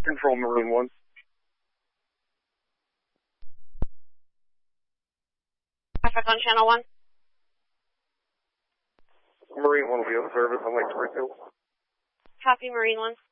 Control Marine 1. Traffic on Channel 1. Marine 1 will be on service on Lake Springfield. Copy, Marine 1.